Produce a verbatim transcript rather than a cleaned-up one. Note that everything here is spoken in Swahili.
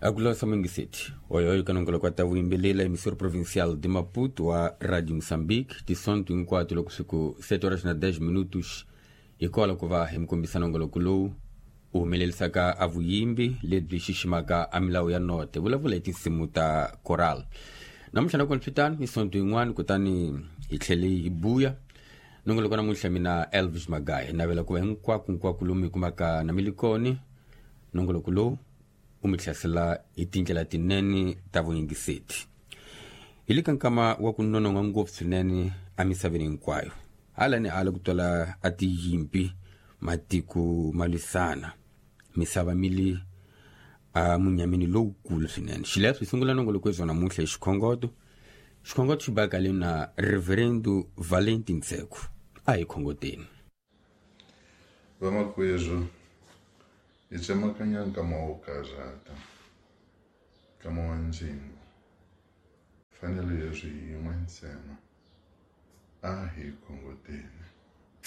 Agulha Samangiseti, oyo kanongola kwa tavu imbelela emissora provincial de Maputo a Rádio Moçambique, de som em quatro locusico sete horas na dez minutos, e cola kuva hemkombisana ngolo kulo, o melel saka avuyimbi, ledri shishimaka amilau ya note, vula vula itisimuta koral. Namushana kwa npitan, isontu ingwan kutani itleli ibuya, nongolo kwa namusha mina Elvis Magaya, na vela kwa nkwa kunkwa kulumi kumaka na milikoni, nongolo kulo, umitlasela itinjela tineni tavu ingiseti. Ilikan kama wakunono ngangop suneni amisavini nkwayo. Hala ni ala kutola ati yimpi matiku malisana. Misava mili uh, munyamini low kulu suneni. Shilesu isungula nongolo kwezo na musha ishikongoto. Shikongoto shibaka leo na Reverendo Valentin Seku. Ayi kongoteni. Vama kwezo. Ichama kanya kama ukazata kama wanjingu fanele yesu yimwe nsema ahi kongoteni